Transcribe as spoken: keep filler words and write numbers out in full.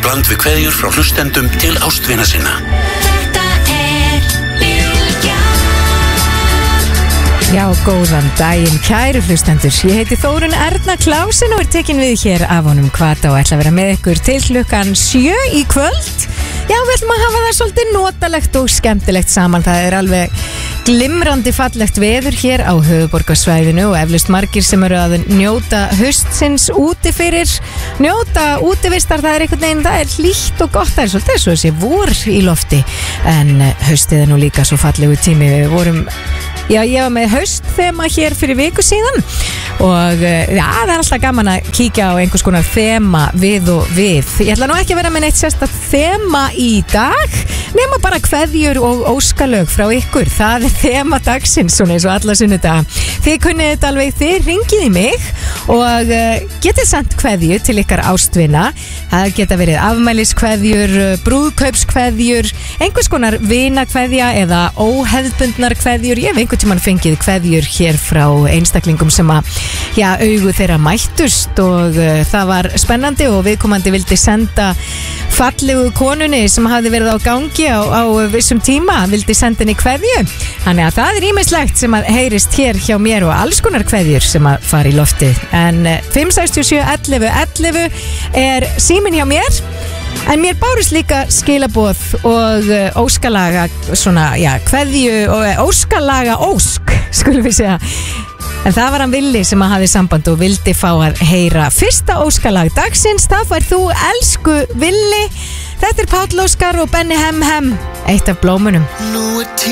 bland við kveðjur frá hlustendum til ástvina sinna. Þetta er Bylgjan. Já, góðan daginn, kæru hlustendur. Ég heiti Þórunn Erna Klásin og er tekin við hér af honum Hvata og ætla að vera með ykkur til klukkan sjö í kvöld. Já, við ætlum að hafa það svolítið notalegt og skemmtilegt saman. Það er alveg glimrandi fallegt veður hér á höfuðborgarsvæðinu og eflaust margir sem eru að njóta haustsins úti fyrir. Njóta útivistar, það er einhvern veginn, það er hlýtt og gott, það er svolítið svo þessi vor í lofti. En haustið er nú líka svo fallegu tími. Við vorum, já, ég var með haustþema hér fyrir viku síðan og já, það er alltaf gaman að kíkja á einhvers konar þema við og við. Ég ætla nú ekki að vera með neitt sérstakt þema í dag, nema bara kveðjur og óskalög frá ykkur. Það er þema dagsins, svona eins og alla sunnudaga. Þið kunnið þetta alveg, þið ringið í mig og uh, getið sendt kveðju til ykkar ástvina. Það geta verið afmæliskveðjur, brúðkaupskveðjur, einhvers konar vinakveðja eða óhefðbundnar kveðjur. Ég hef einhvern tímann fengið kveðjur hér frá einstaklingum sem að, já, augu þeirra mættust og uh, það var spennandi og viðkomandi vildi senda fallegu konunni sem hafði verið á gangi á, á vissum tíma, vildi senda henni kveðju. Þannig að það er ýmislegt sem að heyrist hér hjá mér og alls konar kveðjur sem að fara í lofti. En fimm sex sjö ellefu ellefu er síminn hjá mér. En mér bárust líka skilaboð og uh, óskalaga svona, já, kveðju og uh, óskalaga ósk, skulum við segja. En það var hann Villi sem að hafi samband og vildi fá að heyra fyrsta óskalag dagsins. Það fær þú, elsku Villi. Þetta er Páll Óskar og Benni Hem Hem, eitt af blómunum.